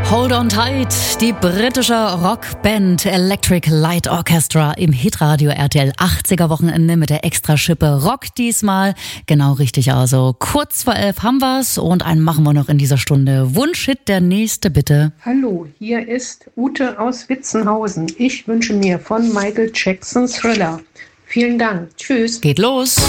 Hold on tight, die britische Rockband Electric Light Orchestra im Hitradio RTL 80er Wochenende mit der Extraschippe Rock diesmal. Genau richtig, also kurz vor 11 haben wir's und einen machen wir noch in dieser Stunde. Wunschhit, der nächste bitte. Hallo, hier ist Ute aus Witzenhausen. Ich wünsche mir von Michael Jackson Thriller. Vielen Dank. Tschüss. Geht los.